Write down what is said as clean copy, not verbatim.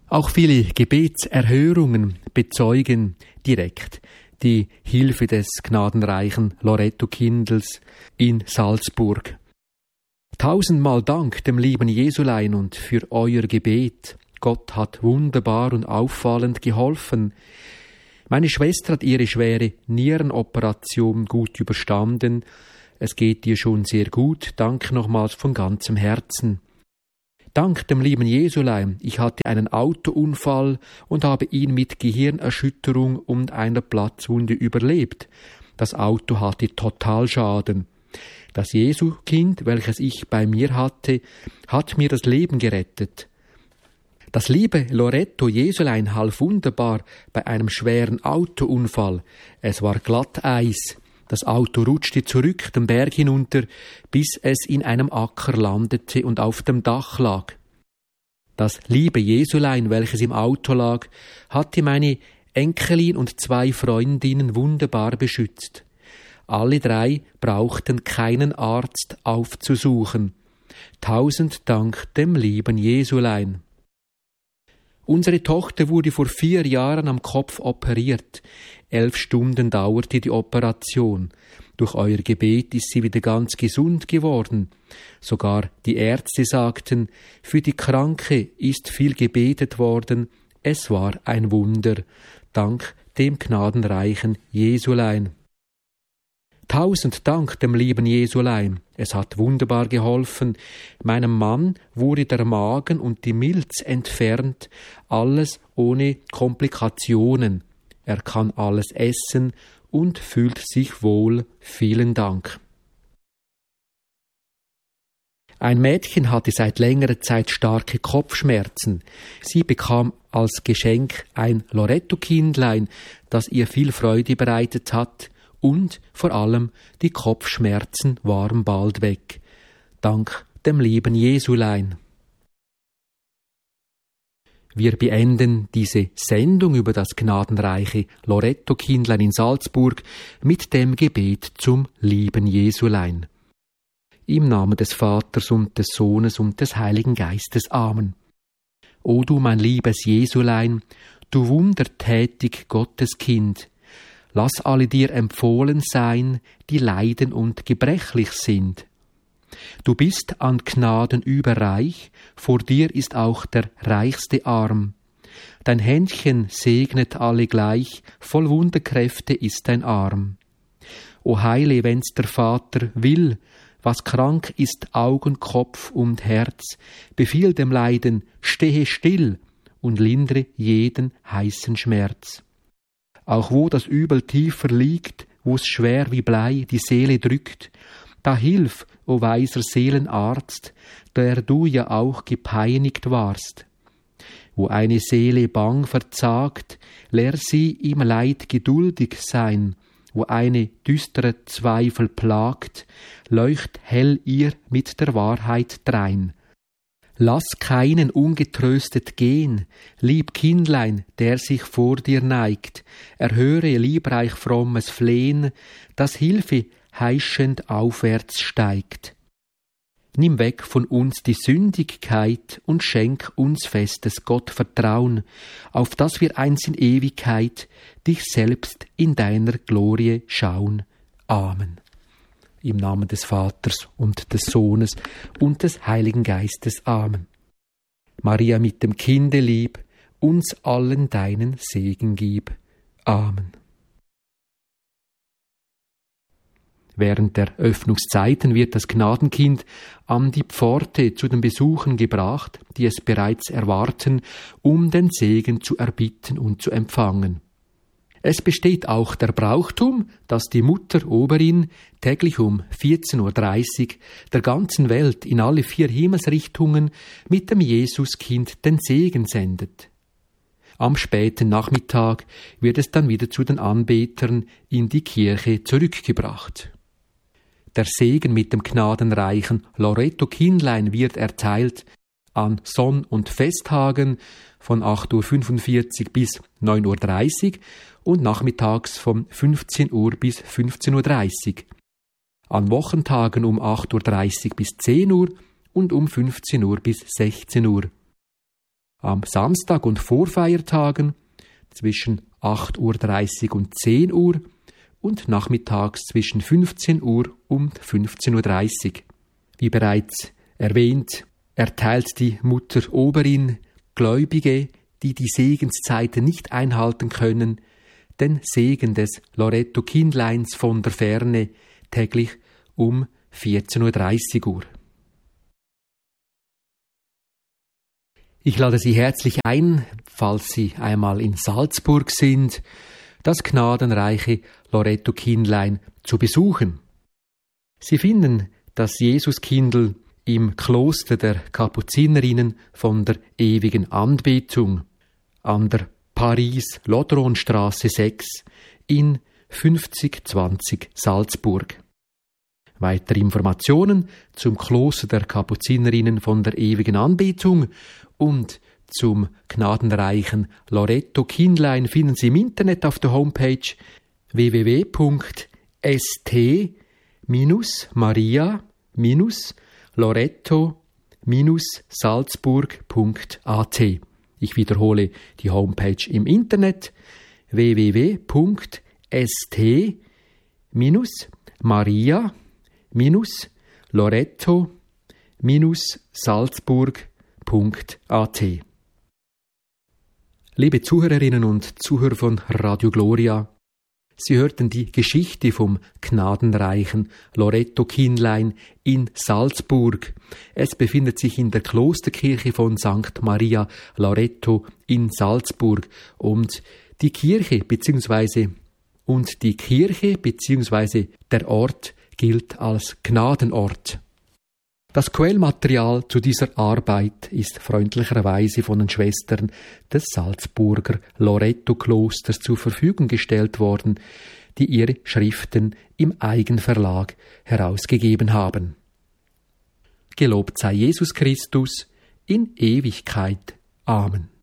Auch viele Gebetserhörungen bezeugen direkt die Hilfe des gnadenreichen Loretto-Kindels in Salzburg. 1000-mal Dank dem lieben Jesulein und für euer Gebet. Gott hat wunderbar und auffallend geholfen. Meine Schwester hat ihre schwere Nierenoperation gut überstanden. Es geht ihr schon sehr gut. Danke nochmals von ganzem Herzen. Dank dem lieben Jesulein, ich hatte einen Autounfall und habe ihn mit Gehirnerschütterung und einer Platzwunde überlebt. Das Auto hatte Totalschaden. Das Jesukind, welches ich bei mir hatte, hat mir das Leben gerettet. Das liebe Loretto Jesulein half wunderbar bei einem schweren Autounfall. Es war Glatteis. Das Auto rutschte zurück den Berg hinunter, bis es in einem Acker landete und auf dem Dach lag. Das liebe Jesulein, welches im Auto lag, hatte meine Enkelin und 2 Freundinnen wunderbar beschützt. Alle 3 brauchten keinen Arzt aufzusuchen. 1000 Dank dem lieben Jesulein. Unsere Tochter wurde vor 4 Jahren am Kopf operiert. 11 Stunden dauerte die Operation. Durch euer Gebet ist sie wieder ganz gesund geworden. Sogar die Ärzte sagten, für die Kranke ist viel gebetet worden. Es war ein Wunder. Dank dem gnadenreichen Jesulein. 1000 Dank dem lieben Jesulein. Es hat wunderbar geholfen. Meinem Mann wurde der Magen und die Milz entfernt, alles ohne Komplikationen. Er kann alles essen und fühlt sich wohl. Vielen Dank. Ein Mädchen hatte seit längerer Zeit starke Kopfschmerzen. Sie bekam als Geschenk ein Loretto-Kindlein, das ihr viel Freude bereitet hat. Und vor allem die Kopfschmerzen waren bald weg. Dank dem lieben Jesulein. Wir beenden diese Sendung über das gnadenreiche Loretto-Kindlein in Salzburg mit dem Gebet zum lieben Jesulein. Im Namen des Vaters und des Sohnes und des Heiligen Geistes. Amen. O du, mein liebes Jesulein, du wundertätig Gotteskind, lass alle dir empfohlen sein, die leiden und gebrechlich sind. Du bist an Gnaden überreich, vor dir ist auch der reichste arm. Dein Händchen segnet alle gleich, voll Wunderkräfte ist dein Arm. O heile, wenn's der Vater will, was krank ist Augen, Kopf und Herz, befiehl dem Leiden, stehe still und lindre jeden heißen Schmerz. Auch wo das Übel tiefer liegt, wo's schwer wie Blei die Seele drückt, da hilf, o weiser Seelenarzt, der du ja auch gepeinigt warst. Wo eine Seele bang verzagt, lehr sie im Leid geduldig sein, wo eine düstere Zweifel plagt, leucht hell ihr mit der Wahrheit drein. Lass keinen ungetröstet gehen, lieb Kindlein, der sich vor dir neigt, erhöre liebreich frommes Flehen, das Hilfe heischend aufwärts steigt. Nimm weg von uns die Sündigkeit und schenk uns festes Gottvertrauen, auf dass wir einst in Ewigkeit dich selbst in deiner Glorie schauen. Amen. Im Namen des Vaters und des Sohnes und des Heiligen Geistes. Amen. Maria mit dem Kinde lieb, uns allen deinen Segen gib. Amen. Während der Öffnungszeiten wird das Gnadenkind an die Pforte zu den Besuchern gebracht, die es bereits erwarten, um den Segen zu erbitten und zu empfangen. Es besteht auch der Brauchtum, dass die Mutter Oberin täglich um 14:30 Uhr der ganzen Welt in alle 4 Himmelsrichtungen mit dem Jesuskind den Segen sendet. Am späten Nachmittag wird es dann wieder zu den Anbetern in die Kirche zurückgebracht. Der Segen mit dem gnadenreichen Loretto-Kindlein wird erteilt an Sonn- und Festtagen von 8:45 Uhr bis 9:30 Uhr und nachmittags von 15 Uhr bis 15:30 Uhr. An Wochentagen um 8:30 Uhr bis 10 Uhr und um 15 Uhr bis 16 Uhr. am Samstag und vor Feiertagen zwischen 8.30 Uhr und 10 Uhr und nachmittags zwischen 15 Uhr und 15.30 Uhr. Wie bereits erwähnt, erteilt die Mutter Oberin Gläubige, die die Segenszeiten nicht einhalten können, den Segen des Loretto-Kindleins von der Ferne täglich um 14.30 Uhr. Ich lade Sie herzlich ein, falls Sie einmal in Salzburg sind, das gnadenreiche Loretto-Kindlein zu besuchen. Sie finden das Jesuskindl im Kloster der Kapuzinerinnen von der ewigen Anbetung an der Paris-Lodronstraße 6 in 5020 Salzburg. Weitere Informationen zum Kloster der Kapuzinerinnen von der ewigen Anbetung und zum gnadenreichen Loretto-Kindlein finden Sie im Internet auf der Homepage www.st-maria-loretto-salzburg.at. Ich wiederhole die Homepage im Internet www.st-maria-loretto-salzburg.at. Liebe Zuhörerinnen und Zuhörer von Radio Gloria, Sie hörten die Geschichte vom gnadenreichen Loretto-Kindlein in Salzburg. Es befindet sich in der Klosterkirche von St. Maria Loretto in Salzburg und die Kirche bzw. der Ort gilt als Gnadenort. Das Quellmaterial zu dieser Arbeit ist freundlicherweise von den Schwestern des Salzburger Loretto-Klosters zur Verfügung gestellt worden, die ihre Schriften im Eigenverlag herausgegeben haben. Gelobt sei Jesus Christus in Ewigkeit. Amen.